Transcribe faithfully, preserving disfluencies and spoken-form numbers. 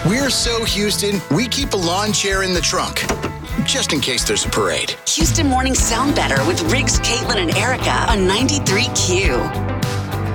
We're so Houston, we keep a lawn chair in the trunk, just in case there's a parade. Houston mornings sound better with Riggs, Caitlin, and Erica on ninety-three Q.